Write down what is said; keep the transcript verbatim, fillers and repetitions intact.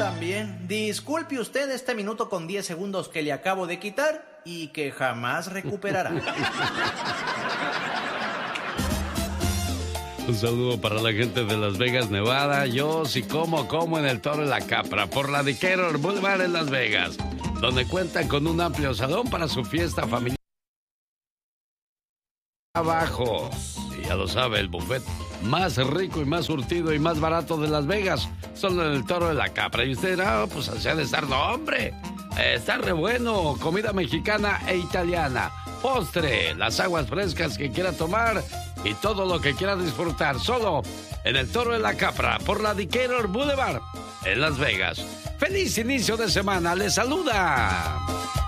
también. Disculpe usted este minuto con diez segundos que le acabo de quitar y que jamás recuperará. Un saludo para la gente de Las Vegas, Nevada. Yo sí como, como en el Toro de la Capra, por la Decatur Boulevard en Las Vegas, donde cuentan con un amplio salón para su fiesta familiar. Abajo, y ya lo sabe, el buffet más rico y más surtido y más barato de Las Vegas, solo en el Toro de la Capra. Y usted dirá, oh, pues así ha de estar. No, hombre, está re bueno. Comida mexicana e italiana, postre, las aguas frescas que quiera tomar y todo lo que quiera disfrutar, solo en el Toro de la Capra, por la Decatur Boulevard en Las Vegas. ¡Feliz inicio de semana! ¡Les saluda